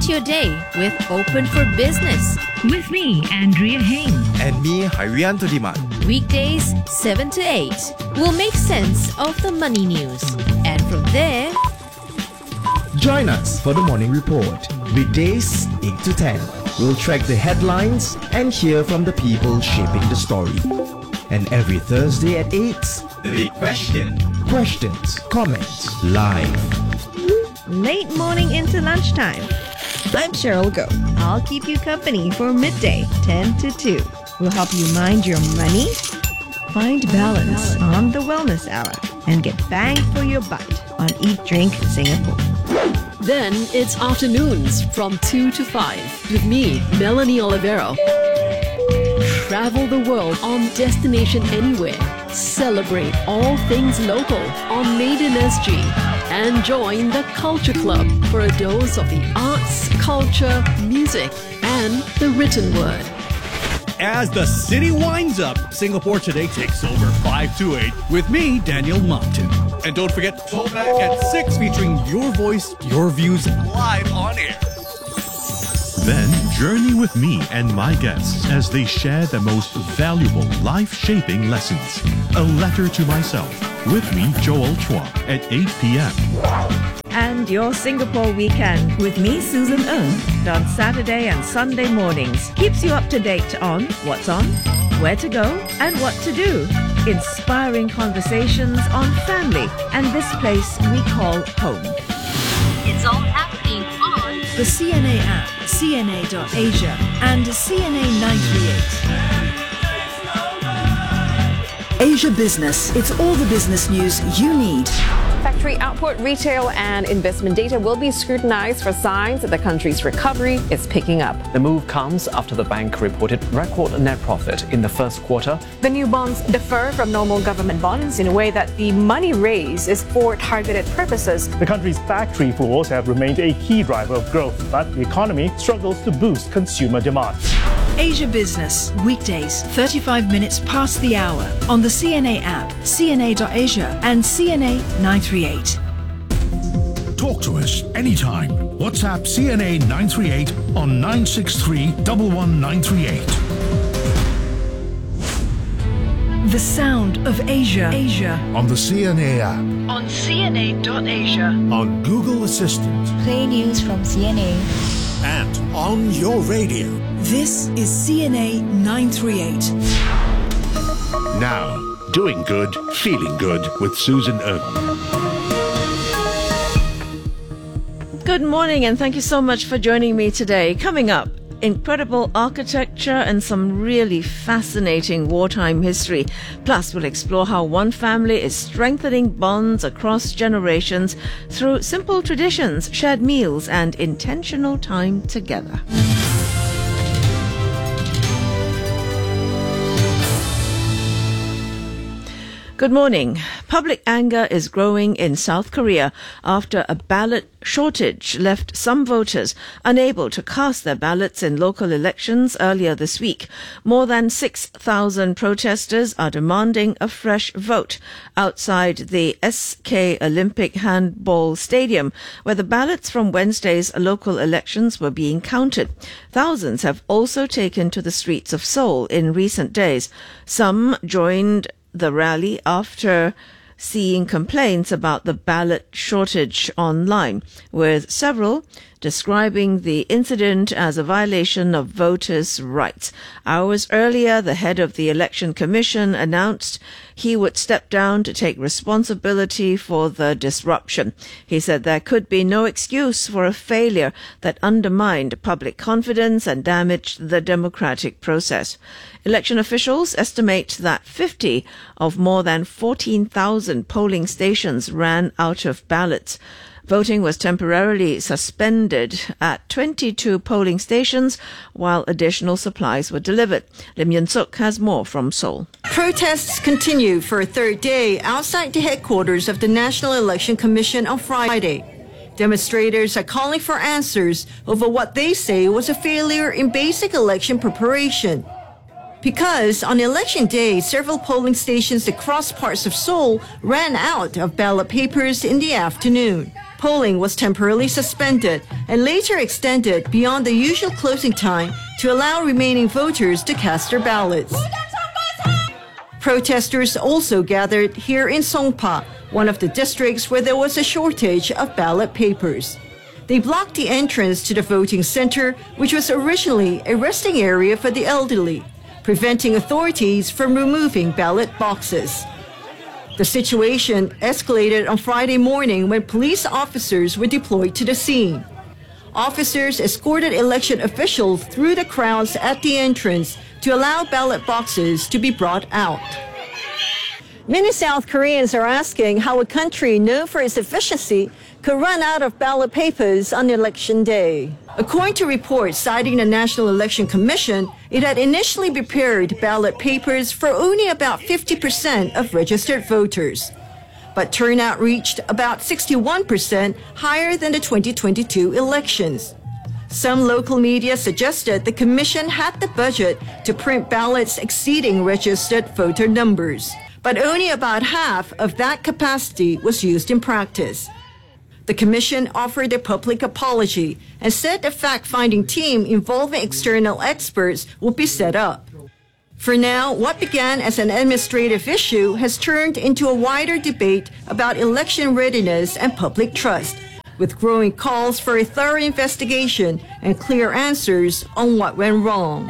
Start your day with Open for Business. With me, Andrea Heng. And me, Hairianto Diman. Weekdays 7 to 8. We'll make sense of the money news. And from there, join us for the morning report. Weekdays 8 to 10. We'll track the headlines and hear from the people shaping the story. And every Thursday at 8, The Big Question. questions, comments, live. Late morning into lunchtime. I'm Cheryl Go. I'll keep you company for midday, 10 to 2. We'll help you mind your money, find balance on the Wellness Hour, and get bang for your buck on Eat Drink Singapore. Then it's afternoons from 2 to 5 with me, Melanie Olivero. Travel the world on Destination Anywhere. Celebrate all things local on Maiden SG. And join the Culture Club for a dose of the arts, culture, music, and the written word. As the city winds up, Singapore Today takes over 5 to 8 with me, Daniel Moncton. And don't forget Throwback at 6 featuring your voice, your views live on air. Then journey with me and my guests as they share the most valuable life-shaping lessons. A Letter to Myself with me, Joel Chua, at 8 p.m. And your Singapore weekend with me, Susan Ng, on Saturday and Sunday mornings. Keeps you up to date on what's on, where to go, and what to do. Inspiring conversations on family and this place we call home. it's all happening on The CNA app, CNA.Asia, and CNA 938. Asia Business. It's all the business news you need. Factory output, retail and investment data will be scrutinized for signs that the country's recovery is picking up. The move comes after the bank reported record net profit in the first quarter. The new bonds differ from normal government bonds in a way that the money raised is for targeted purposes. The country's factory floors have remained a key driver of growth, but the economy struggles to boost consumer demand. Asia Business, weekdays 35 minutes past the hour on the CNA app, CNA.Asia, and CNA 938. Talk to us anytime. WhatsApp CNA 938 on 963 11938. The sound of Asia. Asia. On the CNA app. On CNA.Asia. On Google Assistant. Play news from CNA. And on your radio. This is CNA 938. Now, doing good, feeling good with Susan Ng. Good morning and thank you so much for joining me today. Coming up, incredible architecture and some really fascinating wartime history. Plus, we'll explore how one family is strengthening bonds across generations through simple traditions, shared meals, and intentional time together. Good morning. Public anger is growing in South Korea after a ballot shortage left some voters unable to cast their ballots in local elections earlier this week. More than 6,000 protesters are demanding a fresh vote outside the SK Olympic Handball Stadium, where the ballots from Wednesday's local elections were being counted. Thousands have also taken to the streets of Seoul in recent days. Some joined the rally after seeing complaints about the ballot shortage online, with several describing the incident as a violation of voters' rights. Hours earlier, the head of the Election Commission announced he would step down to take responsibility for the disruption. He said there could be no excuse for a failure that undermined public confidence and damaged the democratic process. Election officials estimate that 50 of more than 14,000 polling stations ran out of ballots. Voting was temporarily suspended at 22 polling stations while additional supplies were delivered. Lim Yun-suk has more from Seoul. Protests continue for a third day outside the headquarters of the National Election Commission on Friday. Demonstrators are calling for answers over what they say was a failure in basic election preparation. Because on election day, several polling stations across parts of Seoul ran out of ballot papers in the afternoon. Polling was temporarily suspended and later extended beyond the usual closing time to allow remaining voters to cast their ballots. Protesters also gathered here in Songpa, one of the districts where there was a shortage of ballot papers. They blocked the entrance to the voting center, which was originally a resting area for the elderly, preventing authorities from removing ballot boxes. The situation escalated on Friday morning when police officers were deployed to the scene. Officers escorted election officials through the crowds at the entrance to allow ballot boxes to be brought out. Many South Koreans are asking how a country known for its efficiency could run out of ballot papers on election day. According to reports citing the National Election Commission, it had initially prepared ballot papers for only about 50% of registered voters. But turnout reached about 61%, higher than the 2022 elections. Some local media suggested the commission had the budget to print ballots exceeding registered voter numbers, but only about half of that capacity was used in practice. The commission offered a public apology and said a fact-finding team involving external experts would be set up. For now, what began as an administrative issue has turned into a wider debate about election readiness and public trust, with growing calls for a thorough investigation and clear answers on what went wrong.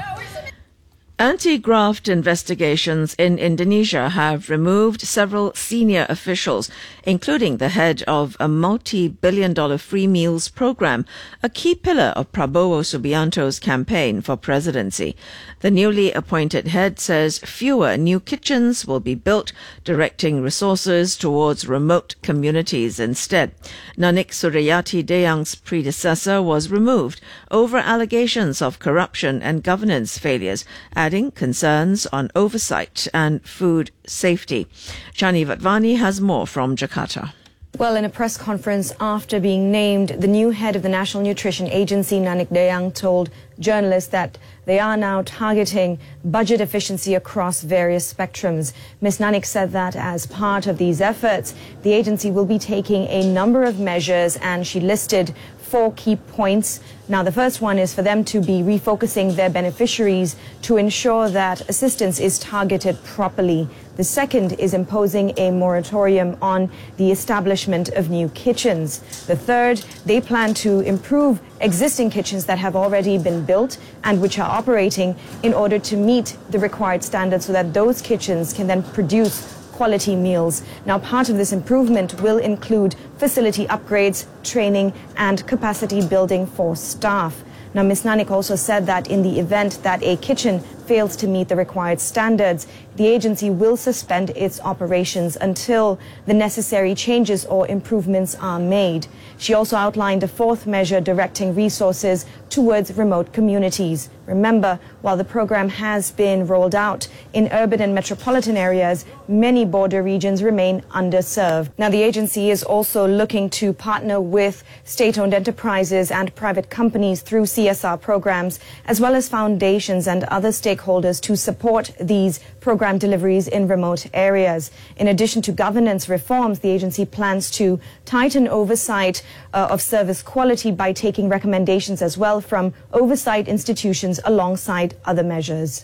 Anti-graft investigations in Indonesia have removed several senior officials, including the head of a multi-billion-dollar free meals program, a key pillar of Prabowo Subianto's campaign for presidency. The newly appointed head says fewer new kitchens will be built, directing resources towards remote communities instead. Nanik Suryati Deyang's predecessor was removed over allegations of corruption and governance failures, adding concerns on oversight and food safety. Chani Vatvani has more from Jakarta. Well, in a press conference after being named the new head of the National Nutrition Agency, Nanik Deyang told journalists that they are now targeting budget efficiency across various spectrums. Ms. Nanik said that as part of these efforts, the agency will be taking a number of measures, and she listed 4 key points. Now, the first one is for them to be refocusing their beneficiaries to ensure that assistance is targeted properly. The second is imposing a moratorium on the establishment of new kitchens. The third, they plan to improve existing kitchens that have already been built and which are operating in order to meet the required standards so that those kitchens can then produce quality meals. Now, part of this improvement will include facility upgrades, training, and capacity building for staff. Now, Ms. Nanik also said that in the event that a kitchen fails to meet the required standards, the agency will suspend its operations until the necessary changes or improvements are made. She also outlined a 4th measure directing resources towards remote communities. Remember, while the program has been rolled out in urban and metropolitan areas, many border regions remain underserved. Now, the agency is also looking to partner with state-owned enterprises and private companies through CSR programs, as well as foundations and other stakeholders to support these program deliveries in remote areas. In addition to governance reforms, the agency plans to tighten oversight of service quality by taking recommendations as well from oversight institutions alongside other measures.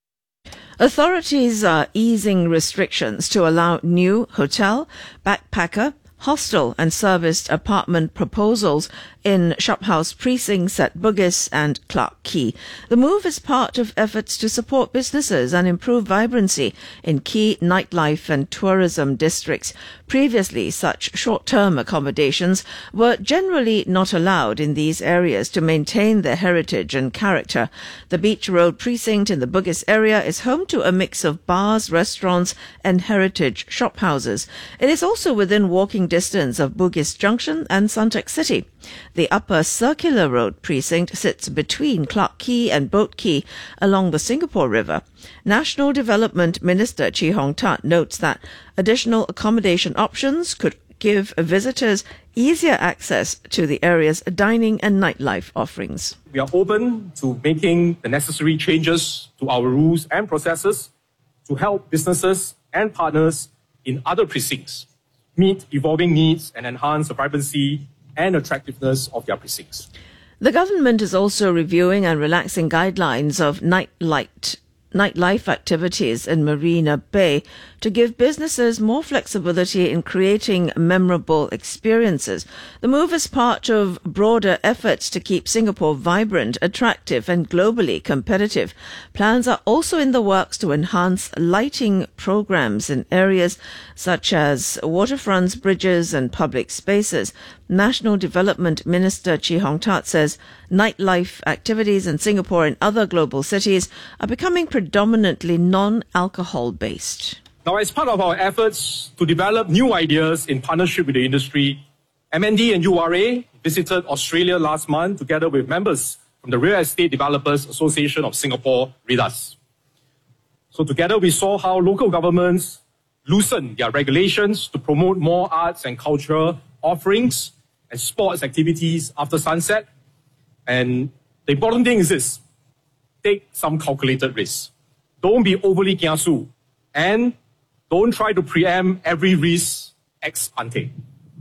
Authorities are easing restrictions to allow new hotel, backpacker, hostel and serviced apartment proposals in shophouse precincts at Bugis and Clarke Quay. The move is part of efforts to support businesses and improve vibrancy in key nightlife and tourism districts. Previously, such short-term accommodations were generally not allowed in these areas to maintain their heritage and character. The Beach Road precinct in the Bugis area is home to a mix of bars, restaurants and heritage shophouses. It is also within walking distance of Bugis Junction and Suntec City. The Upper Circular Road precinct sits between Clarke Quay and Boat Quay along the Singapore River. National Development Minister Chee Hong Tat notes that additional accommodation options could give visitors easier access to the area's dining and nightlife offerings. We are open to making the necessary changes to our rules and processes to help businesses and partners in other precincts meet evolving needs and enhance the vibrancy and attractiveness of their precincts. The government is also reviewing and relaxing guidelines of nightlife activities in Marina Bay to give businesses more flexibility in creating memorable experiences. The move is part of broader efforts to keep Singapore vibrant, attractive and globally competitive. Plans are also in the works to enhance lighting programs in areas such as waterfronts, bridges and public spaces. National Development Minister Chee Hong Tat says nightlife activities in Singapore and other global cities are becoming predominantly non-alcohol based. Now, as part of our efforts to develop new ideas in partnership with the industry, MND and URA visited Australia last month together with members from the Real Estate Developers Association of Singapore, REDAS. So together we saw how local governments loosen their regulations to promote more arts and cultural offerings and sports activities after sunset. And the important thing is this: take some calculated risks. Don't be overly kiasu, and don't try to preempt every risk ex ante.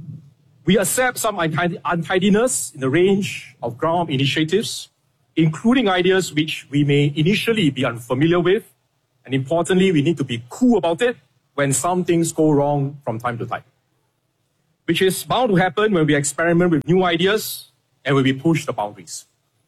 We accept some untidiness in the range of ground initiatives, including ideas which we may initially be unfamiliar with. And importantly, we need to be cool about it when some things go wrong from time to time, which is bound to happen when we experiment with new ideas and when we push the boundaries.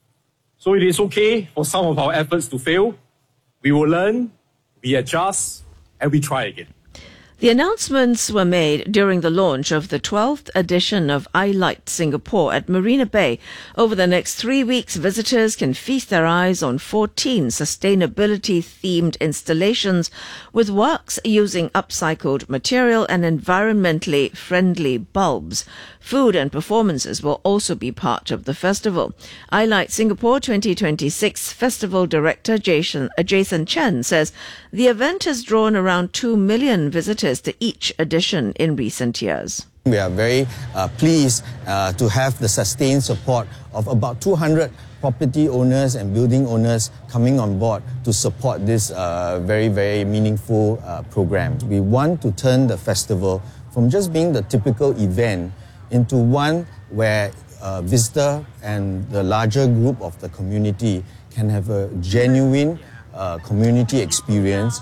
So it is okay for some of our efforts to fail. We will learn, we adjust, and we try again. The announcements were made during the launch of the 12th edition of iLight Singapore at Marina Bay. Over the next 3 weeks, visitors can feast their eyes on 14 sustainability-themed installations with works using upcycled material and environmentally friendly bulbs. Food and performances will also be part of the festival. iLight Singapore 2026 Festival Director Jason Chen says the event has drawn around 2 million visitors to each edition in recent years. We are very pleased to have the sustained support of about 200 property owners and building owners coming on board to support this very, very meaningful program. We want to turn the festival from just being the typical event into one where visitor and the larger group of the community can have a genuine community experience.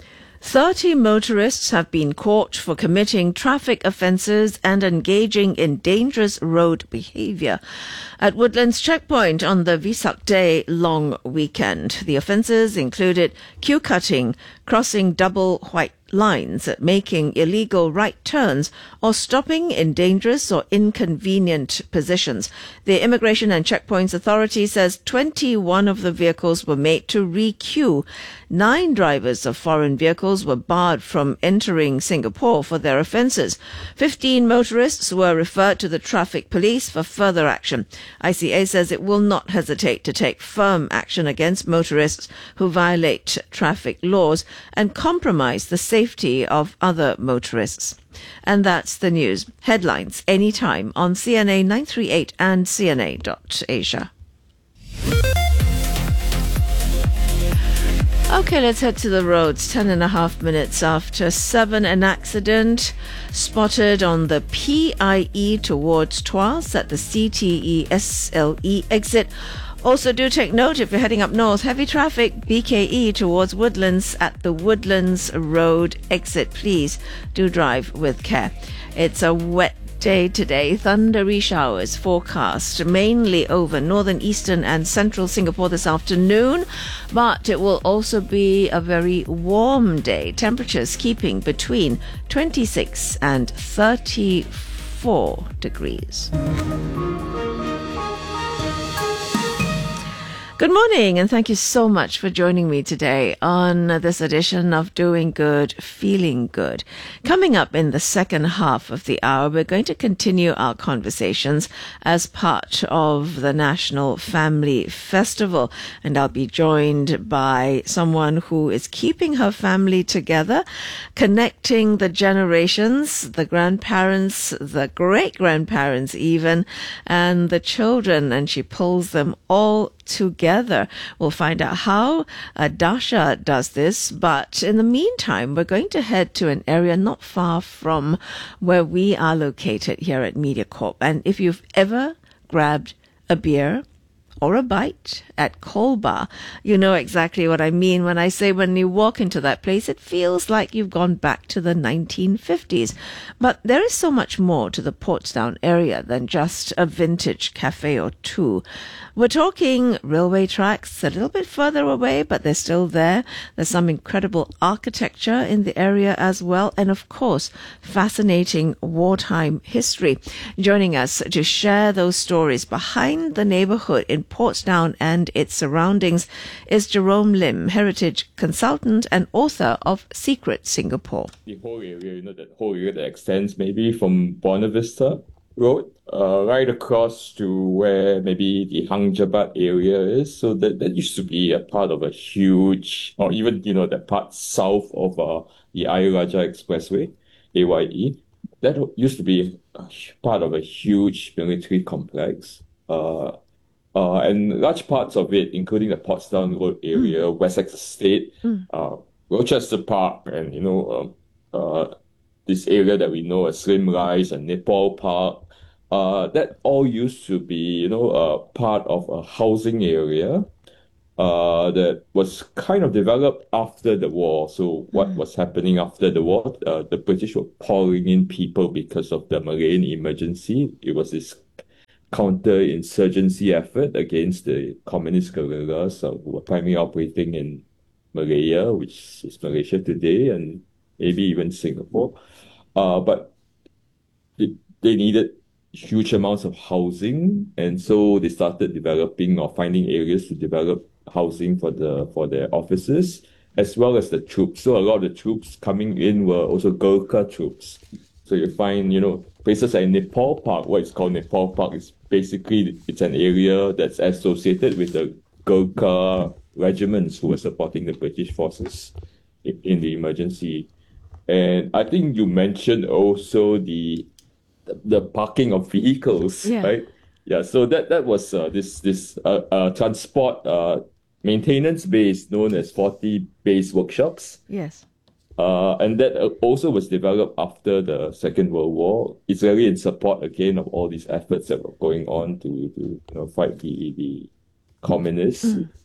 30 motorists have been caught for committing traffic offences and engaging in dangerous road behaviour at Woodlands Checkpoint on the Vesak Day long weekend. The offences included queue cutting, crossing double white lines, making illegal right turns, or stopping in dangerous or inconvenient positions. The Immigration and Checkpoints Authority says 21 of the vehicles were made to re-queue. 9 drivers of foreign vehicles were barred from entering Singapore for their offences. 15 motorists were referred to the traffic police for further action. ICA says it will not hesitate to take firm action against motorists who violate traffic laws and compromise the safety of other motorists. And that's the news. Headlines anytime on CNA 938 and CNA.Asia. Okay, let's head to the roads. 10.5 minutes after 7, an accident spotted on the PIE towards Tuas at the CTE SLE exit. Also, do take note if you're heading up north, heavy traffic BKE towards Woodlands at the Woodlands Road exit. Please do drive with care. It's a wet day today. Thundery showers forecast mainly over northern, eastern and central Singapore this afternoon, but it will also be a very warm day. Temperatures keeping between 26 and 34 degrees. Good morning, and thank you so much for joining me today on this edition of Doing Good, Feeling Good. Coming up in the second half of the hour, we're going to continue our conversations as part of the National Family Festival, and I'll be joined by someone who is keeping her family together, connecting the generations, the grandparents, the great-grandparents even, and the children, and she pulls them all together. We'll find out how Dasha does this, but in the meantime, we're going to head to an area not far from where we are located here at MediaCorp. And if you've ever grabbed a beer or a bite at Kolba, you know exactly what I mean when I say when you walk into that place, it feels like you've gone back to the 1950s. But there is so much more to the Portsdown area than just a vintage cafe or two. We're talking railway tracks a little bit further away, but they're still there. There's some incredible architecture in the area as well. And of course, fascinating wartime history. Joining us to share those stories behind the neighborhood in Portsdown and its surroundings is Jerome Lim, heritage consultant and author of Secret Singapore. The whole area, that whole area that extends maybe from Buona Vista Road right across to where maybe the Hang Jebat area is. So that used to be a part of a huge, or even, that part south of the Ayer Rajah Expressway, AYE. That used to be part of a huge military complex. And large parts of it, including the Portsdown Road area, Wessex Estate, Rochester Park, and, this area that we know as Slim Rise and Nepal Park, that all used to be, part of a housing area that was kind of developed after the war. So what was happening after the war? The British were pouring in people because of the Malayan emergency. It was this counter-insurgency effort against the communist guerrillas who were primarily operating in Malaya, which is Malaysia today, and maybe even Singapore. But they needed huge amounts of housing, and so they started developing or finding areas to develop housing for their officers, as well as the troops. So a lot of the troops coming in were also Gurkha troops. So you find, places like Nepal Park, what is called Nepal Park, is basically, it's an area that's associated with the Gurkha regiments who were supporting the British forces in the emergency. And I think you mentioned also the parking of vehicles, right? Yeah, so that was this transport maintenance base known as 40 Base Workshops. Yes. And that also was developed after the Second World War. It's really in support again of all these efforts that were going on to fight the communists.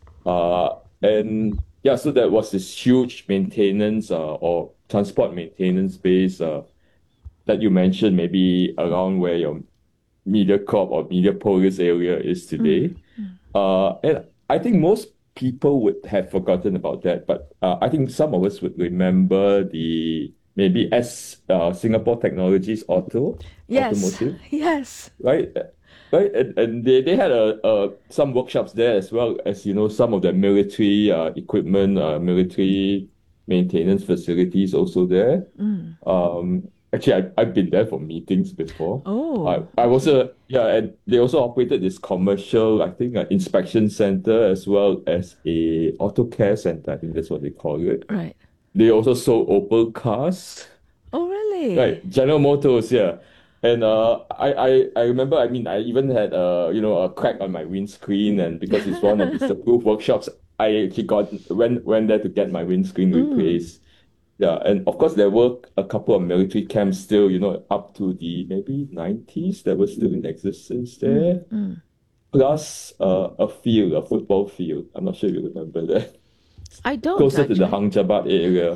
And yeah, so there was this huge maintenance or transport maintenance base that you mentioned, maybe around where your MediaCorp or Mediapolis area is today. And I think most people would have forgotten about that, but I think some of us would remember maybe as Singapore Technologies Automotive. Yes. Right? And they had some workshops there as well as, some of the military equipment, military maintenance facilities also there. Actually, I've been there for meetings before. Oh. I was and they also operated this commercial, I think, inspection center as well as a auto care center. I think that's what they call it. Right. They also sold Opel cars. Oh, really? Right. General Motors, yeah. And I remember, I even had a crack on my windscreen, and because it's one of these approved workshops, I actually went there to get my windscreen replaced. Yeah, and of course there were a couple of military camps still, up to the maybe 90s that were still in existence there. Plus a football field. I'm not sure if you remember that. I don't. Closer actually. to the Hang Jebat area.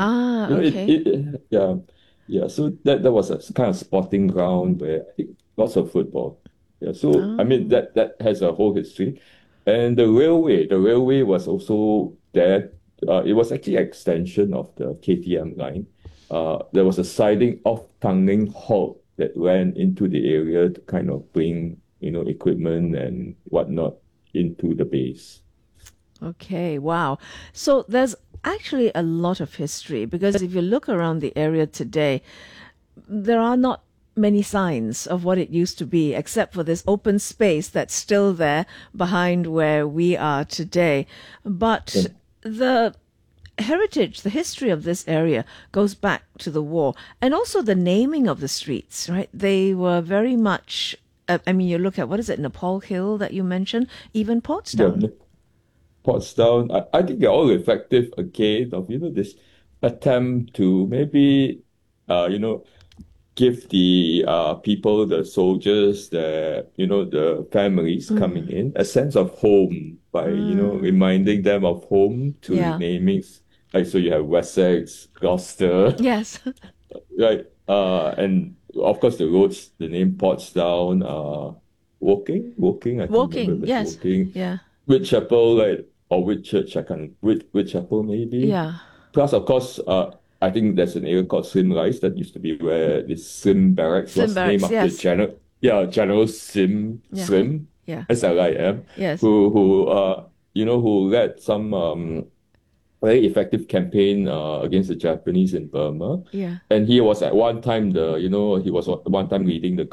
Okay. Yeah. So that was a kind of sporting ground where I think lots of football. Yeah. So that has a whole history, and the railway was also there. It was actually an extension of the KTM line. There was a siding off Tanglin Halt that ran into the area to kind of bring, equipment and whatnot into the base. Okay, wow. So there's actually a lot of history, because if you look around the area today, there are not many signs of what it used to be, except for this open space that's still there behind where we are today. But the heritage, the history of this area goes back to the war, and also the naming of the streets, right? They were very much, you look at, what is it, Nepal Hill that you mentioned, even Portsdown. Portsdown, I think they're all reflective again of, this attempt to maybe, give the people, the soldiers, the families coming in a sense of home by, reminding them of home to namings. Like, so you have Wessex, Gloucester. Yes. Right. And of course the roads, the name Portsdown, Woking, I think. Woking, yes. Woking. Yeah. Whitechapel, right? Or Whitchurch, I can't, Whitechapel maybe. Yeah. Plus, of course, I think there's an area called Slim Rise that used to be where the Slim Barracks was named after General Slim, SLIM, yes. who led some very effective campaign against the Japanese in Burma. Yeah. And he was at one time he was one time leading the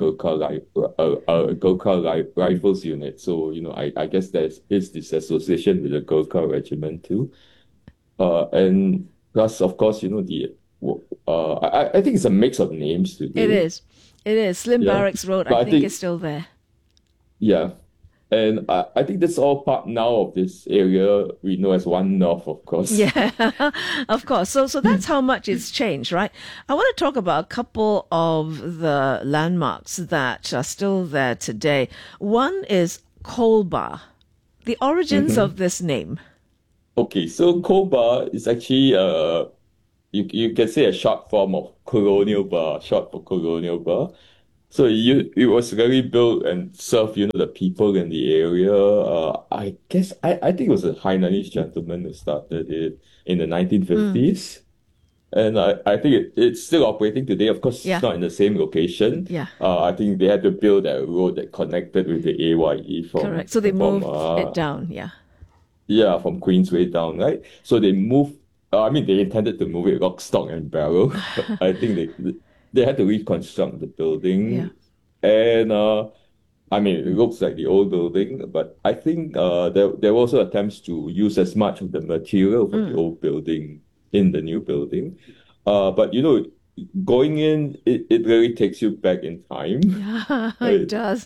Gurkha Rifles unit. So, I guess there is this association with the Gurkha regiment too. And plus, of course, I think it's a mix of names today. It is. Slim Barracks Road, I think, is still there. Yeah. And I think that's all part now of this area we know as One North, of course. Yeah, of course. So that's how much it's changed, right? I want to talk about a couple of the landmarks that are still there today. One is Kolba. The origins of this name. Okay, so Kolba is actually you can say a short form of colonial bar, short for colonial bar. So it was really built and served, the people in the area. I guess I think it was a Hainanese gentleman who started it in the 1950s. And I think it's still operating today. Of course, it's not in the same location. Yeah. I think they had to build that road that connected with the AYE from. Correct. So they moved it down. Yeah. Yeah, from Queensway down, right? So they moved. They intended to move it lock, stock, and barrel. I think they had to reconstruct the building. Yeah. And it looks like the old building, but I think there were also attempts to use as much of the material from the old building in the new building. But going in, it really takes you back in time. Yeah, it does.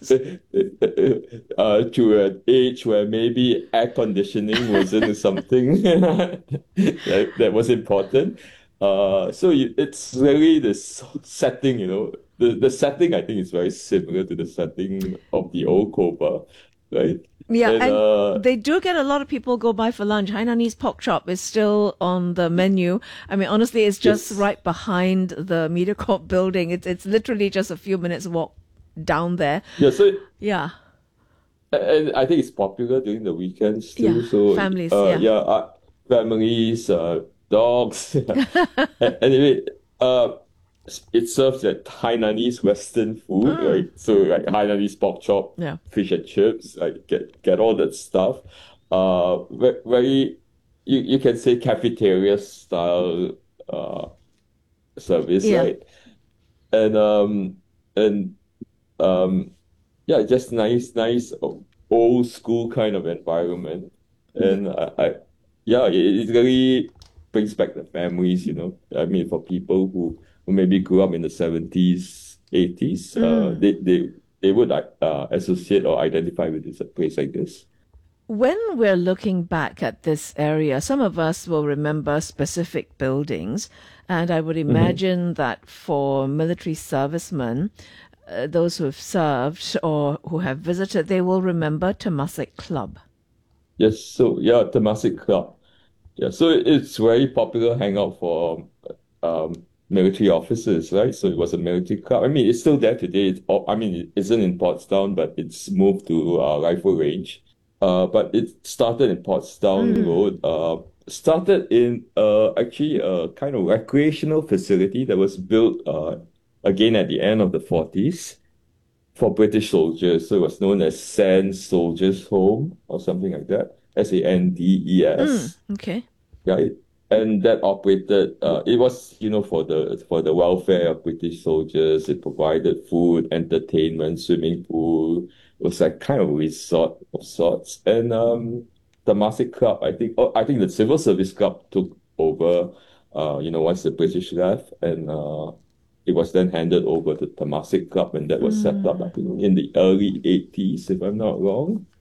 To an age where maybe air conditioning wasn't something that was important. So it's really this setting, the setting I think is very similar to the setting of the old Kolba, right? Yeah, and they do get a lot of people go by for lunch. Hainanese pork chop is still on the menu. Honestly, it's just right behind the MediaCorp building. It's literally just a few minutes walk down there. Yeah, so yeah. And I think it's popular during the weekends too. Yeah, so families. Families, dogs. Anyway, it serves that Hainanese Western food, right? So like Hainanese pork chop, fish and chips, like get all that stuff. Very, you can say cafeteria style service, right? And just nice old school kind of environment, and it really brings back the memories, for people who maybe grew up in the 70s, 80s, they would associate or identify with a place like this. When we're looking back at this area, some of us will remember specific buildings, and I would imagine that for military servicemen, those who have served or who have visited, they will remember Temasek Club. Yes, so Temasek Club. Yeah, so it's very popular hangout for military officers, right? So it was a military club. It's still there today. It isn't in Portsdown, but it's moved to Rifle Range. But it started in Portsdown Road. Started in actually a kind of recreational facility that was built again at the end of the 40s for British soldiers. So it was known as Sands Soldiers Home or something like that. SANDES. Okay. Right. And that operated, it was, for the welfare of British soldiers. It provided food, entertainment, swimming pool. It was like kind of a resort of sorts. And Temasek Club, I think the Civil Service Club took over, once the British left, and it was then handed over to Temasek Club, and that was set up, I think, in the early 80s, if I'm not wrong.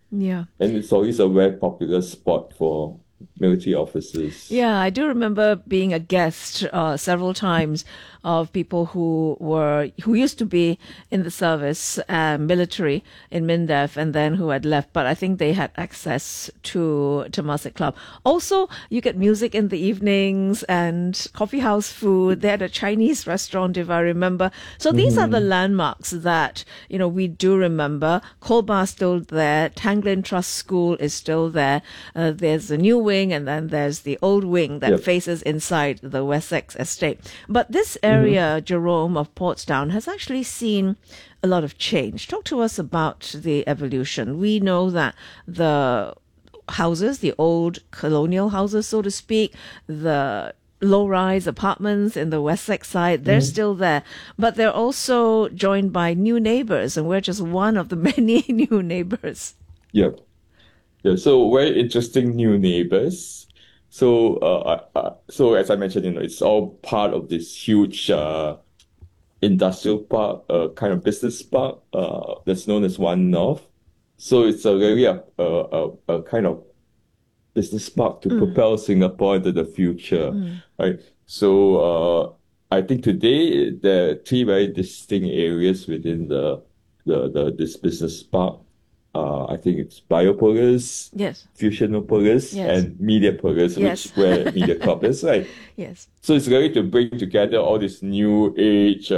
Yeah. And it's always a very popular spot for military officers. Yeah, I do remember being a guest several times of people who used to be in the service, military in MINDEF, and then who had left. But I think they had access to Temasek Club. Also, you get music in the evenings and coffee house food. They had a Chinese restaurant, if I remember. So these are the landmarks that, we do remember. Kolba is still there. Tanglin Trust School is still there. There's a new wing, and then there's the old wing that faces inside the Wessex estate. But this area, Jerome, of Portsdown has actually seen a lot of change. Talk to us about the evolution. We know that the houses, the old colonial houses, so to speak, the low-rise apartments in the Wessex side, they're still there. But they're also joined by new neighbours, and we're just one of the many new neighbours. Yeah. So very interesting new neighbours. So as I mentioned, it's all part of this huge industrial park, kind of business park that's known as One North. So it's a really a kind of business park to propel Singapore into the future, right? So I think today there are three very distinct areas within this business park. I think it's Biopolis, Fusionopolis, and Mediapolis, where MediaCorp is, right? Yes. So it's going to bring together all these new age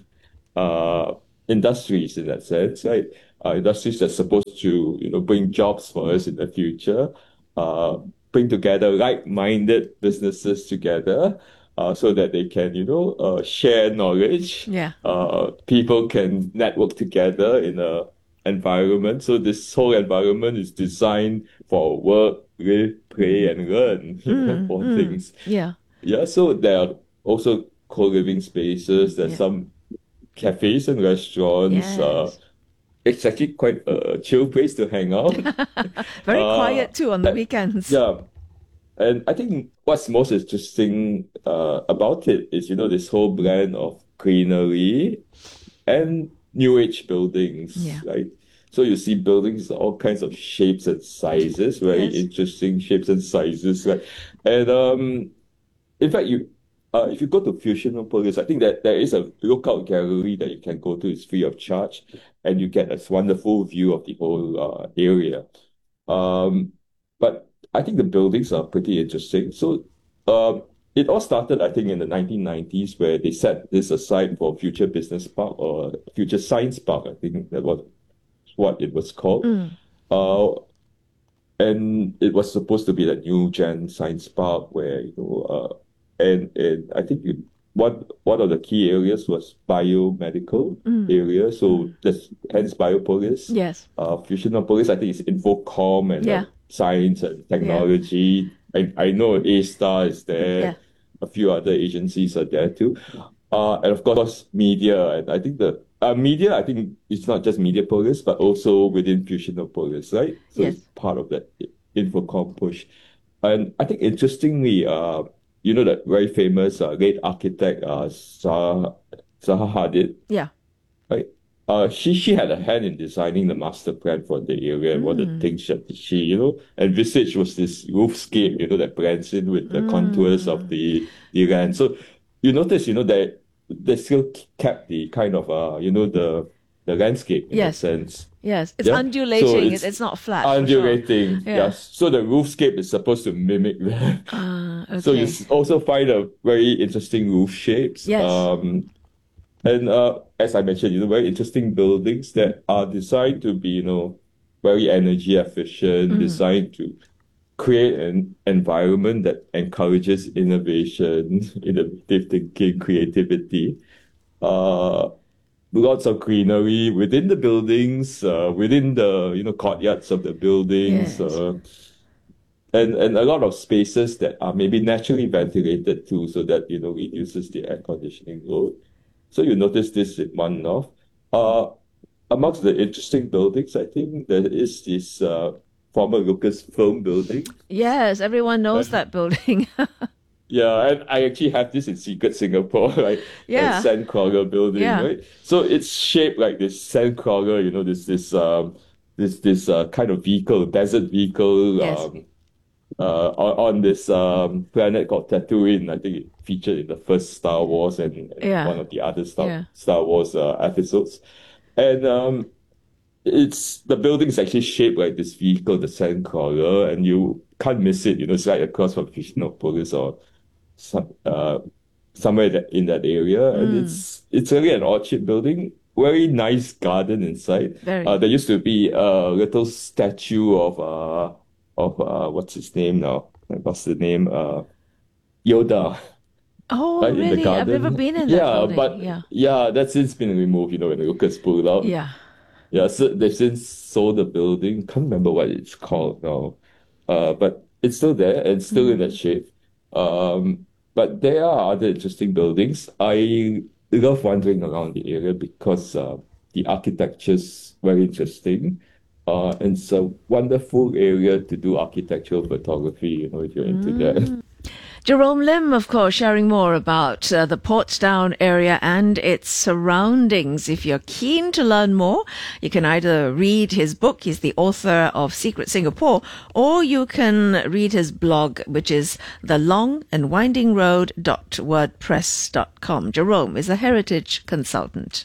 industries in that sense, right? Industries that's supposed to, bring jobs for us in the future, bring together like-minded businesses together, so that they can, share knowledge. Yeah. People can network together in a environment. So this whole environment is designed for work, live, play, and learn for things. Yeah. Yeah. So there are also co-living spaces. There's some cafes and restaurants. Yes. It's actually quite a chill place to hang out. Very quiet too on the weekends. Yeah. And I think what's most interesting about it is, this whole blend of greenery and new age buildings, right? So you see buildings all kinds of shapes and sizes, very interesting shapes and sizes, right? And in fact, if you go to Fusionopolis, I think that there is a lookout gallery that you can go to. It's free of charge, and you get this wonderful view of the whole area. But I think the buildings are pretty interesting. So it all started, I think, in the 1990s, where they set this aside for Future Business Park or Future Science Park. I think that was what it was called. And it was supposed to be the new gen science park where, and I think one of the key areas was biomedical area. So that's hence Biopolis. Yes. Fusionopolis, I think, is Infocom and science and technology. I know A-Star is there. A few other agencies are there too. And of course, media. And I think the media, I think it's not just Mediapolis, but also within Fusionopolis, right? So it's part of that Infocom push. And I think interestingly, that very famous late architect, Zaha Hadid. Yeah. Right? She had a hand in designing the master plan for the area, and one of the things that she, envisaged was this roofscape, that blends in with the contours of the land. So you notice, that they still kept the kind of, the landscape in a sense. Yes, it's undulating. So it's not flat. Undulating, yes. So the roofscape is supposed to mimic that. Okay. So you also find a very interesting roof shapes. Yes. And as I mentioned, very interesting buildings that are designed to be, very energy efficient, designed to create an environment that encourages innovation, innovative thinking, creativity. Lots of greenery within the buildings, within the, courtyards of the buildings, and a lot of spaces that are maybe naturally ventilated too, so that, reduces the air conditioning load. So you notice this in One North. Amongst the interesting buildings, I think there is this former Lucasfilm building. Yes, everyone knows that building. Yeah, and I actually have this in Secret Singapore, right? Yeah. Sandcrawler building, right? So it's shaped like this sandcrawler, this this kind of vehicle, desert vehicle, Yes. on this planet called Tatooine. I think it featured in the first Star Wars and Yeah. one of the other Yeah. Star Wars episodes. And the building is actually shaped like this vehicle, the Sandcrawler, and you can't miss it. It's right across from Fusionopolis or somewhere in that area. And it's really an orchard building. Very nice garden inside. Very. There used to be a little statue of what's his name now? What's the name? Yoda. Oh, Right, in the really? I've garden. never been in that building. But Yeah. that's since been removed, when the locusts pulled out. Yeah. Yeah, so they've since sold the building. Can't remember what it's called now. But it's still there and still in that shape. But there are other interesting buildings. I love wandering around the area because the architecture's very interesting. And it's a wonderful area to do architectural photography, if you're into that. Jerome Lim, of course, sharing more about the Portsdown area and its surroundings. If you're keen to learn more, you can either read his book, he's the author of Secret Singapore, or you can read his blog, which is thelongandwindingroad.wordpress.com. Jerome is a heritage consultant.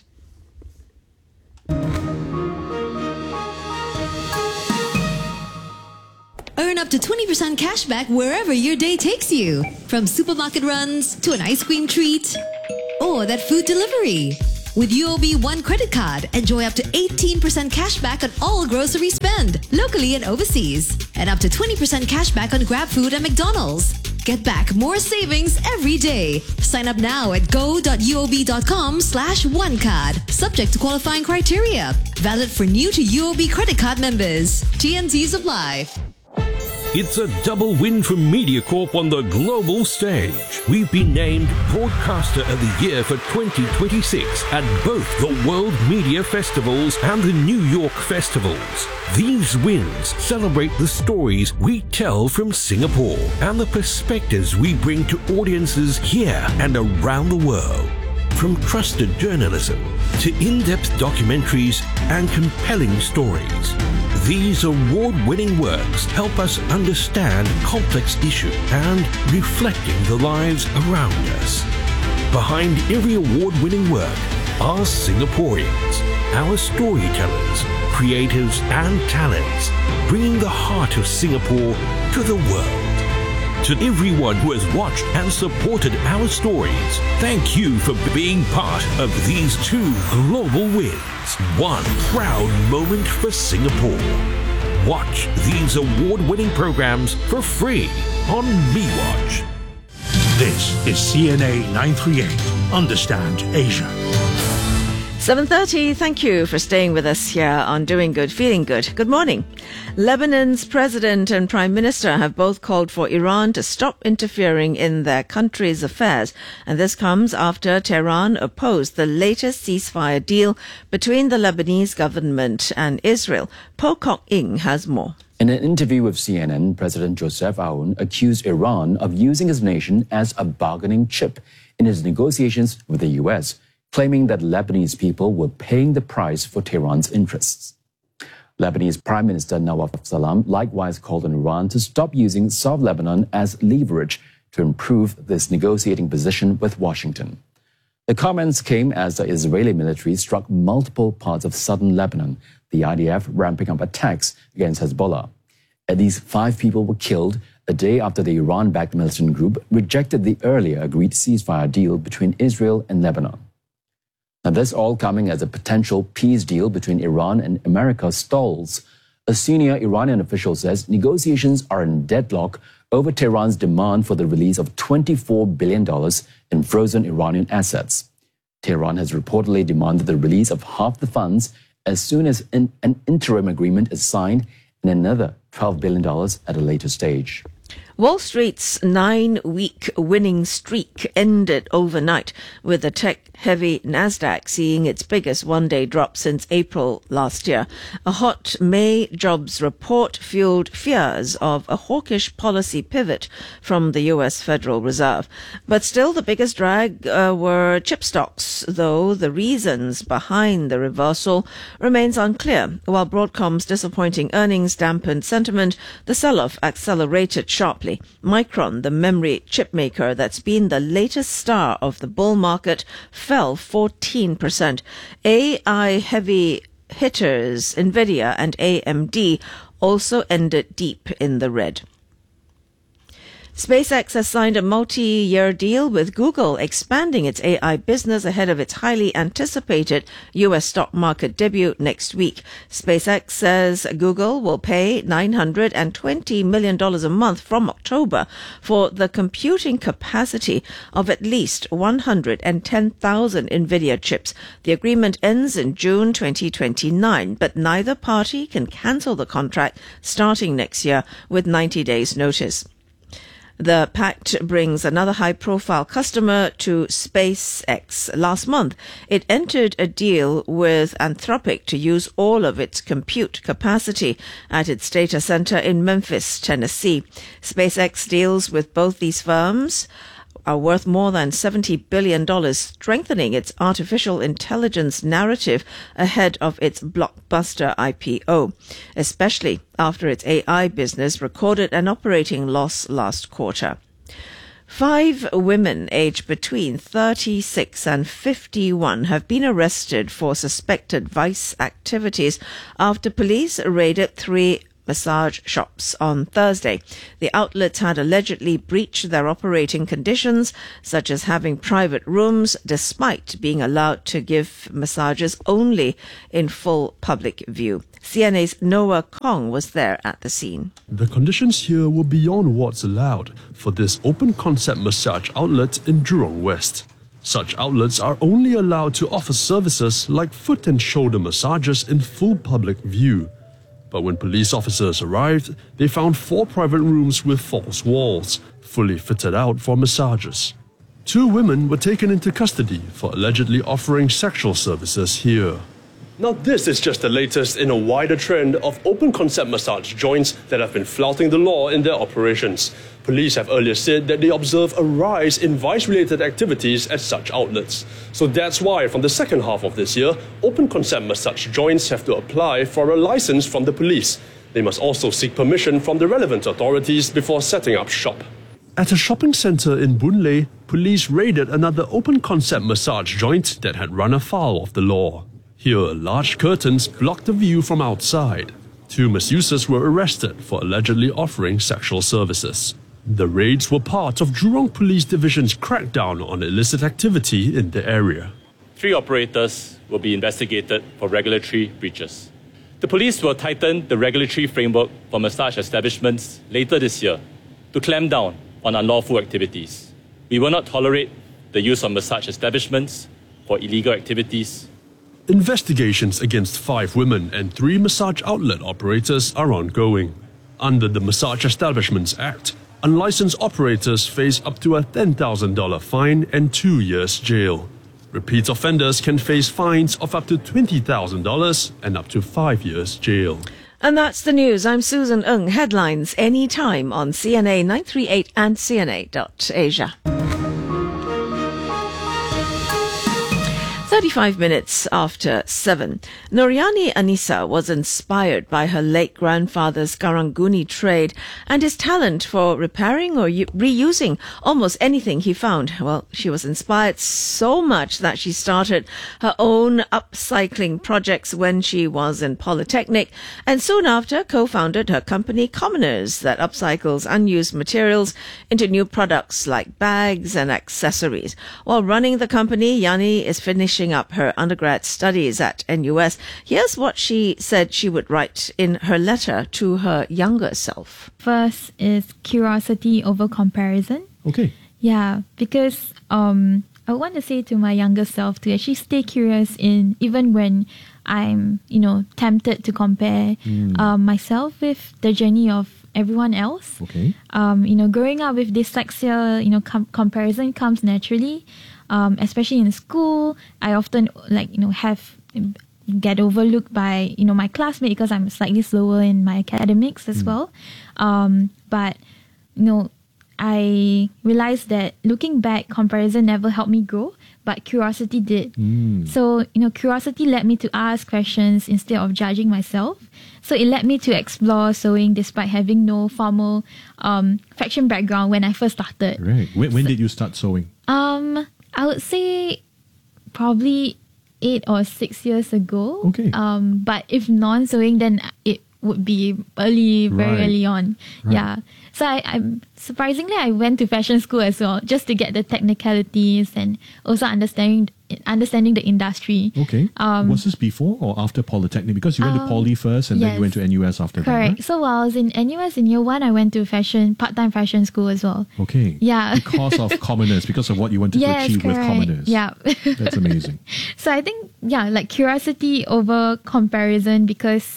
Earn up to 20% cash back wherever your day takes you. From supermarket runs to an ice cream treat or that food delivery. With UOB One credit card, enjoy up to 18% cash back on all grocery spend, locally and overseas. And up to 20% cash back on GrabFood and McDonald's. Get back more savings every day. Sign up now at go.uob.com/onecard. Subject to qualifying criteria. Valid for new to UOB credit card members. TNCs apply. It's a double win for MediaCorp on the global stage. We've been named Broadcaster of the Year for 2026 at both the World Media Festivals and the New York Festivals. These wins celebrate the stories we tell from Singapore and the perspectives we bring to audiences here and around the world. From trusted journalism to in-depth documentaries and compelling stories, these award-winning works help us understand complex issues and reflecting the lives around us. Behind every award-winning work are Singaporeans, our storytellers, creatives and talents, bringing the heart of Singapore to the world. To everyone who has watched and supported our stories, thank you for being part of these two global wins. One proud moment for Singapore. Watch these award-winning programs for free on MeWatch. This is CNA 938. Understand Asia. 7:30, thank you for staying with us here on Doing Good, Feeling Good. Good morning. Lebanon's president and prime minister have both called for Iran to stop interfering in their country's affairs, and this comes after Tehran opposed the latest ceasefire deal between the Lebanese government and Israel. Po Kok Ing has more. In an interview with CNN, President Joseph Aoun accused Iran of using his nation as a bargaining chip in his negotiations with the U.S., claiming that Lebanese people were paying the price for Tehran's interests. Lebanese Prime Minister Nawaf Salam likewise called on Iran to stop using South Lebanon as leverage to improve this negotiating position with Washington. The comments came as the Israeli military struck multiple parts of southern Lebanon, the IDF ramping up attacks against Hezbollah. At least 5 people were killed a day after the Iran-backed militant group rejected the earlier agreed ceasefire deal between Israel and Lebanon. Now, this all coming as a potential peace deal between Iran and America stalls. A senior Iranian official says negotiations are in deadlock over Tehran's demand for the release of $24 billion in frozen Iranian assets. Tehran has reportedly demanded the release of half the funds as soon as an interim agreement is signed and another $12 billion at a later stage. Wall Street's 9-week winning streak ended overnight, with the tech-heavy Nasdaq seeing its biggest one-day drop since April last year. A hot May jobs report fueled fears of a hawkish policy pivot from the U.S. Federal Reserve. But still, the biggest drag were chip stocks, though the reasons behind the reversal remains unclear. While Broadcom's disappointing earnings dampened sentiment, the sell-off accelerated sharply. Micron, the memory chip maker that's been the latest star of the bull market, fell 14%. AI heavy hitters Nvidia and AMD also ended deep in the red. SpaceX has signed a multi-year deal with Google, expanding its AI business ahead of its highly anticipated U.S. stock market debut next week. SpaceX says Google will pay $920 million a month from October for the computing capacity of at least 110,000 NVIDIA chips. The agreement ends in June 2029, but neither party can cancel the contract starting next year with 90 days' notice. The pact brings another high-profile customer to SpaceX. Last month, it entered a deal with Anthropic to use all of its compute capacity at its data center in Memphis, Tennessee. SpaceX deals with both these firms are worth more than $70 billion, strengthening its artificial intelligence narrative ahead of its blockbuster IPO, especially after its AI business recorded an operating loss last quarter. 5 women aged between 36 and 51 have been arrested for suspected vice activities after police raided 3 massage shops on Thursday. The outlets had allegedly breached their operating conditions, such as having private rooms, despite being allowed to give massages only in full public view. CNA's Noah Kong was there at the scene. The conditions here were beyond what's allowed for this open-concept massage outlet in Jurong West. Such outlets are only allowed to offer services like foot and shoulder massages in full public view. But when police officers arrived, they found 4 private rooms with false walls, fully fitted out for massages. 2 women were taken into custody for allegedly offering sexual services here. Now this is just the latest in a wider trend of open-concept massage joints that have been flouting the law in their operations. Police have earlier said that they observe a rise in vice-related activities at such outlets. So that's why from the second half of this year, open-concept massage joints have to apply for a license from the police. They must also seek permission from the relevant authorities before setting up shop. At a shopping centre in Boon Lay, police raided another open-concept massage joint that had run afoul of the law. Here, large curtains blocked the view from outside. 2 masseuses were arrested for allegedly offering sexual services. The raids were part of Jurong Police Division's crackdown on illicit activity in the area. 3 operators will be investigated for regulatory breaches. The police will tighten the regulatory framework for massage establishments later this year to clamp down on unlawful activities. We will not tolerate the use of massage establishments for illegal activities. Investigations against 5 women and 3 massage outlet operators are ongoing. Under the Massage Establishments Act, unlicensed operators face up to a $10,000 fine and 2 years jail. Repeat offenders can face fines of up to $20,000 and up to 5 years jail. And that's the news. I'm Susan Ng. Headlines anytime on CNA 938 and CNA.Asia. 35 minutes after 7. Nuriani Anissa was inspired by her late grandfather's Karanguni trade and his talent for repairing or reusing almost anything he found. Well, she was inspired so much that she started her own upcycling projects when she was in Polytechnic, and soon after co-founded her company Commoners that upcycles unused materials into new products like bags and accessories. While running the company, Yani is finishing up her undergrad studies at NUS. Here's what she said she would write in her letter to her younger self. First is curiosity over comparison. Okay. Yeah, because I want to say to my younger self to actually stay curious in even when I'm, tempted to compare myself with the journey of everyone else. Okay. Growing up with dyslexia, comparison comes naturally. Especially in school, I often get overlooked by my classmate because I'm slightly slower in my academics as well. But I realized that looking back, comparison never helped me grow, but curiosity did. So, curiosity led me to ask questions instead of judging myself. So it led me to explore sewing despite having no formal fashion background when I first started. Right. When did you start sewing? I would say probably 8 or 6 years ago. Okay. But if non-sewing, then it would be very early on. Right. Yeah. So I surprisingly, I went to fashion school as well, just to get the technicalities and also understanding the industry. Okay. Was this before or after Polytechnic? Because you went to Poly first and then you went to NUS after that. Correct. Right? So while I was in NUS in year 1, I went to part-time fashion school as well. Okay. Yeah. Because of Commoners, because of what you wanted to achieve with Commoners. Yeah. That's amazing. So I think, curiosity over comparison because,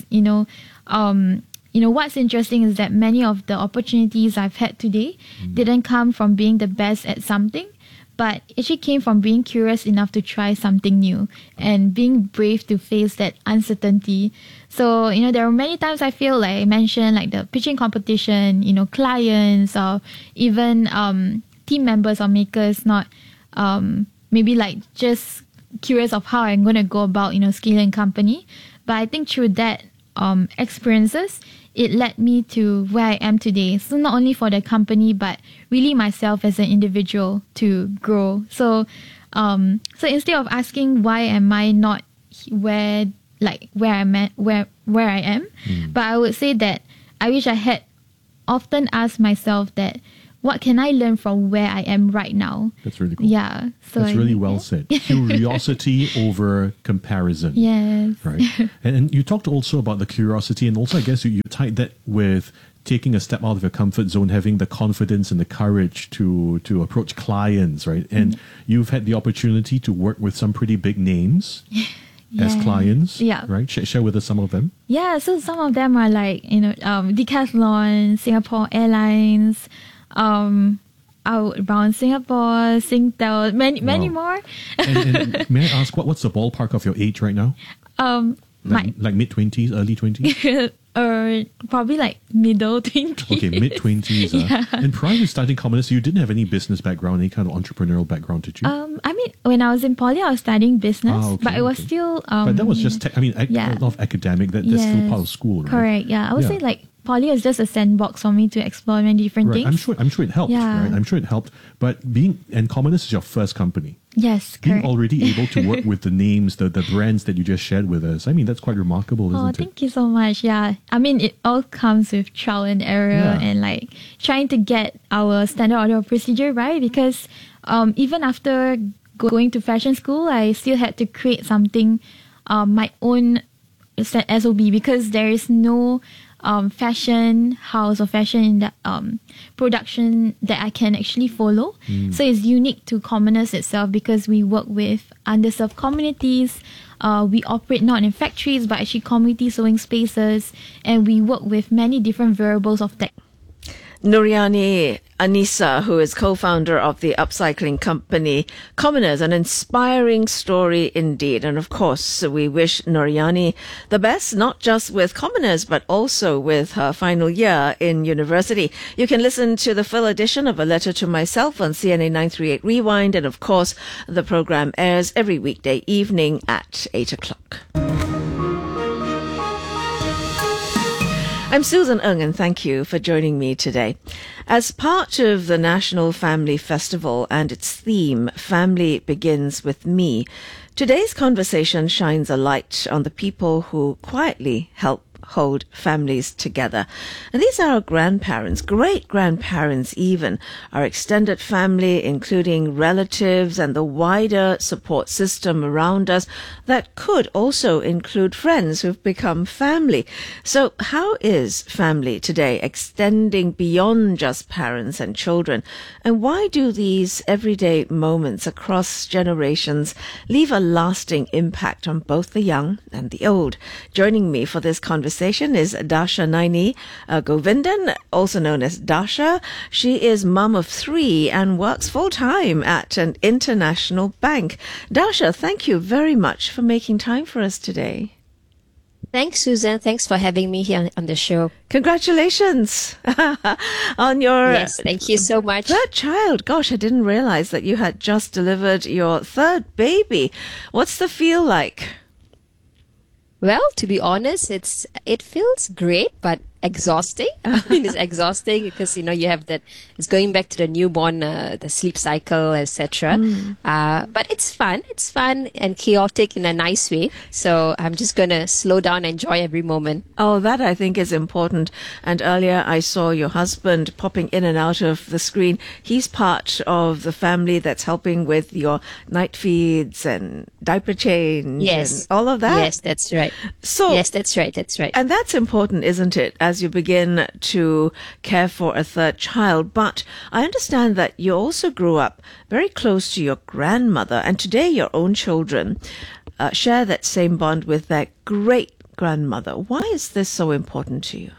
what's interesting is that many of the opportunities I've had today didn't come from being the best at something, but actually came from being curious enough to try something new and being brave to face that uncertainty. So, there are many times I feel like I mentioned, like the pitching competition, clients or even team members or makers not maybe like just curious of how I'm going to go about, scaling company. But I think through that experiences, it led me to where I am today. So not only for the company, but really myself as an individual to grow. So, so instead of asking why am I not where I'm at, where I am, but I would say that I wish I had often asked myself that what can I learn from where I am right now? That's really cool. Yeah. So that's really well said. Curiosity over comparison. Yes. Right. And you talked also about the curiosity, and also I guess you tied that with taking a step out of your comfort zone, having the confidence and the courage to approach clients, right? And you've had the opportunity to work with some pretty big names. As clients, right? Share with us some of them. Yeah, so some of them are like, Decathlon, Singapore Airlines, around Singapore, Singtel, many more. and may I ask, what's the ballpark of your age right now? Like mid-20s, early 20s? Probably like middle 20s. Okay, mid-20s. Yeah. And prior to starting Commoners, you didn't have any business background, any kind of entrepreneurial background, did you? When I was in poly, I was studying business, but it was still... but that was just, a lot of academic, that's still part of school, right? Correct, yeah. I would say like poly is just a sandbox for me to explore many different things. I'm sure it helped, right? I'm sure it helped. But Commoners is your first company. Yes, correct. Being already able to work with the names, the brands that you just shared with us, that's quite remarkable, isn't it? Thank you so much. Yeah. It all comes with trial and error and like trying to get our standard order of procedure right, because even after going to fashion school, I still had to create something, my own SOP, because there is no fashion house or fashion in the production that I can actually follow. So it's unique to Commoners itself because we work with underserved communities. We operate not in factories but actually community sewing spaces, and we work with many different variables of tech. Nuriani Anissa, who is co-founder of the upcycling company Commoners, an inspiring story indeed. And of course, we wish Nuriani the best, not just with Commoners, but also with her final year in university. You can listen to the full edition of A Letter to Myself on CNA 938 Rewind. And of course, the program airs every weekday evening at 8 o'clock. I'm Susan Ng, and thank you for joining me today. As part of the National Family Festival and its theme, Family Begins With Me, today's conversation shines a light on the people who quietly help hold families together. And these are our grandparents, great-grandparents even, our extended family, including relatives and the wider support system around us that could also include friends who've become family. So how is family today extending beyond just parents and children? And why do these everyday moments across generations leave a lasting impact on both the young and the old? Joining me for this conversation conversation is Dasha Naini Govindan, also known as Dasha. She is mum of 3 and works full-time at an international bank. Dasha, thank you very much for making time for us today. Thanks, Susan. Thanks for having me here on the show. Congratulations on your Yes, thank you so much. 3rd child. Gosh, I didn't realize that you had just delivered your 3rd baby. What's the feel like? Well, to be honest, it feels great, but exhausting. I mean, it's exhausting because, you have that, it's going back to the newborn, the sleep cycle, etc. But it's fun. It's fun and chaotic in a nice way. So I'm just going to slow down and enjoy every moment. Oh, that I think is important. And earlier I saw your husband popping in and out of the screen. He's part of the family that's helping with your night feeds and diaper change and all of that. Yes, that's right. So, yes, that's right. That's right. And that's important, isn't it, as you begin to care for a 3rd child? But I understand that you also grew up very close to your grandmother, and today your own children share that same bond with their great-grandmother. Why is this so important to you?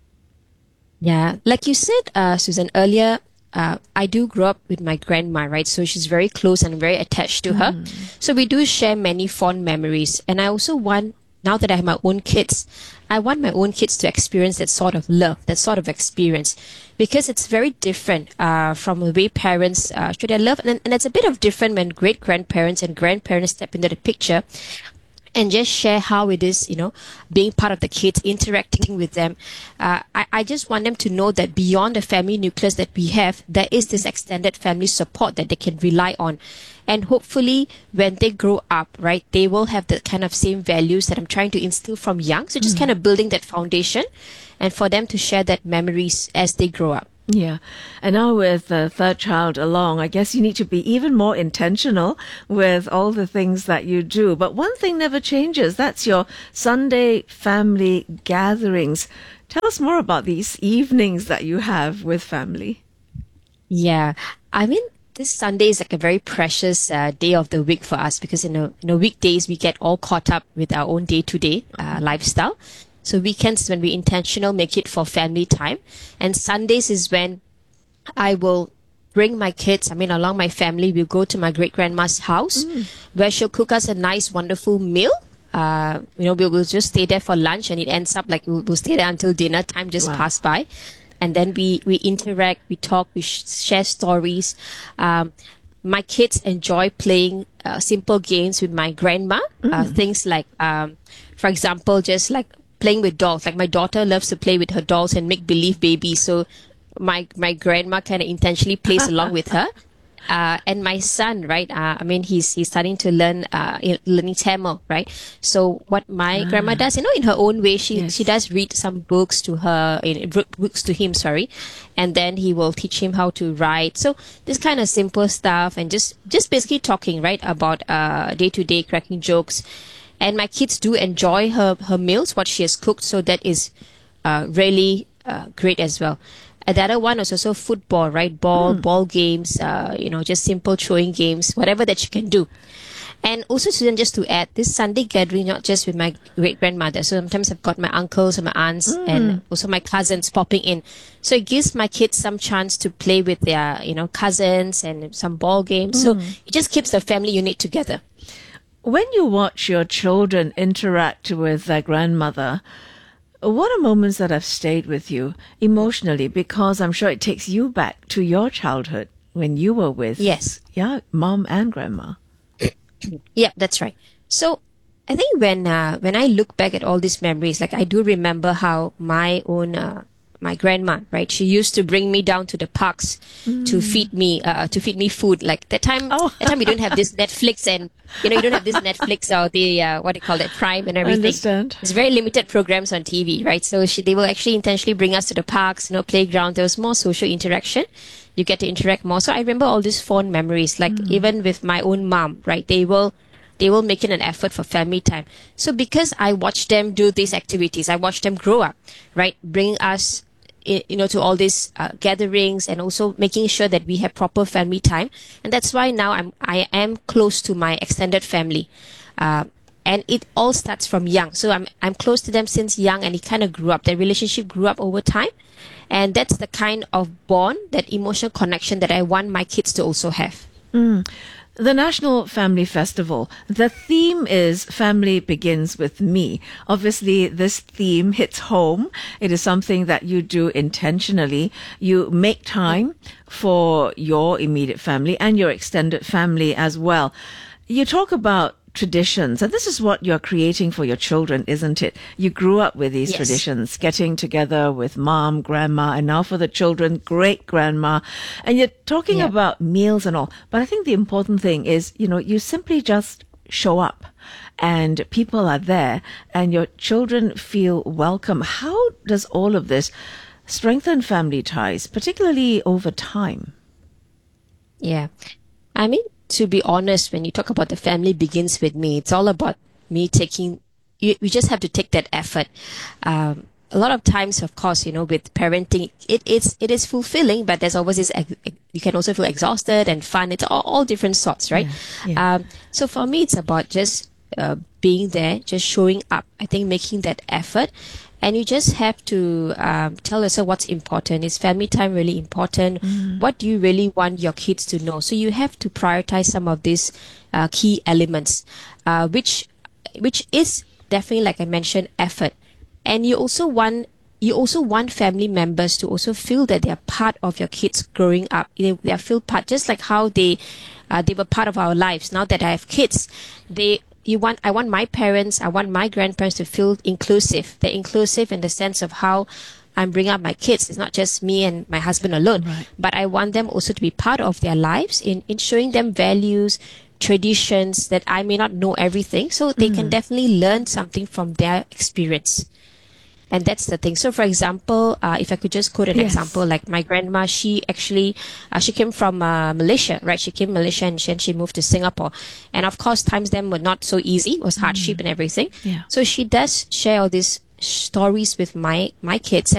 Yeah, like you said, Susan, earlier, I do grow up with my grandma, right? So she's very close and very attached to her. So we do share many fond memories. And I also want, now that I have my own kids, I want my own kids to experience that sort of love, that sort of experience, because it's very different from the way parents show their love. And it's a bit of different when great-grandparents and grandparents step into the picture and just share how it is, being part of the kids, interacting with them. I just want them to know that beyond the family nucleus that we have, there is this extended family support that they can rely on. And hopefully when they grow up, right, they will have the kind of same values that I'm trying to instill from young. So just kind of building that foundation and for them to share that memories as they grow up. Yeah. And now with the 3rd child along, I guess you need to be even more intentional with all the things that you do. But one thing never changes. That's your Sunday family gatherings. Tell us more about these evenings that you have with family. Yeah. I mean, this Sunday is like a very precious day of the week for us because, weekdays we get all caught up with our own day-to-day lifestyle. So weekends is when we intentional make it for family time. And Sundays is when I will bring my kids, along my family, we'll go to my great-grandma's house where she'll cook us a nice, wonderful meal. We'll just stay there for lunch and it ends up like we'll stay there until dinner time just pass by. And then we interact, we talk, we share stories. My kids enjoy playing simple games with my grandma. Things like, for example, just like playing with dolls. Like my daughter loves to play with her dolls and make believe babies. So my grandma kind of intentionally plays along with her. And my son, right? He's starting to learn learning Tamil, right? So what my grandma does, in her own way, she does read some books to her, books to him, sorry, and then he will teach him how to write. So this kind of simple stuff, and just basically talking, right, about day to day, cracking jokes. And my kids do enjoy her meals, what she has cooked. So that is really great as well. The other one is also football, right? Ball games, just simple throwing games, whatever that you can do. And also, Susan, just to add, this Sunday gathering, not just with my great-grandmother. So sometimes I've got my uncles and my aunts and also my cousins popping in. So it gives my kids some chance to play with their, cousins and some ball games. So it just keeps the family unit together. When you watch your children interact with their grandmother, what are moments that have stayed with you emotionally? Because I'm sure it takes you back to your childhood when you were with mom and grandma. Yeah, that's right. So I think when I look back at all these memories, like I do remember how my own my grandma, right? She used to bring me down to the parks to feed me food. Like that time we don't have this Netflix and you don't have this Netflix or the what do you call it, Prime and everything. I understand. It's very limited programs on TV, right? So they will actually intentionally bring us to the parks, playground. There was more social interaction. You get to interact more. So I remember all these fond memories. Like even with my own mom, right? They will make it an effort for family time. So because I watched them do these activities, I watched them grow up, right? Bringing us to all these gatherings and also making sure that we have proper family time. And that's why now I am close to my extended family. And it all starts from young. So I'm close to them since young, and it kind of grew up. The relationship grew up over time. And that's the kind of bond, that emotional connection that I want my kids to also have. The National Family Festival, the theme is Family Begins With Me. Obviously, this theme hits home. It is something that you do intentionally. You make time for your immediate family and your extended family as well. You talk about traditions, and this is what you're creating for your children, isn't it? You grew up with these traditions, getting together with mom, grandma, and now for the children, great grandma. And you're talking about meals and all. But I think the important thing is, you simply just show up and people are there and your children feel welcome. How does all of this strengthen family ties, particularly over time? Yeah. I mean, to be honest, when you talk about the family begins with me, it's all about me taking, we just have to take that effort. A lot of times, of course, with parenting, it is fulfilling, but there's always this, you can also feel exhausted and fun. It's all different sorts, right? Yeah. So for me, it's about just being there, just showing up. I think making that effort. And you just have to tell yourself what's important. Is family time really important? What do you really want your kids to know? So you have to prioritize some of these key elements, which is definitely, like I mentioned, effort. And you also want family members to also feel that they are part of your kids growing up. They feel part, just like how they were part of our lives. Now that I have kids, I want my parents, I want my grandparents to feel inclusive. They're inclusive in the sense of how I'm bringing up my kids. It's not just me and my husband alone, but I want them also to be part of their lives in showing them values, traditions that I may not know everything. So they can definitely learn something from their experience. And that's the thing. So, for example, if I could just quote an example, like my grandma, she actually, she came from Malaysia, right? She came from Malaysia and she moved to Singapore. And of course, times then were not so easy. It was hardship and everything. Yeah. So she does share all these stories with my kids.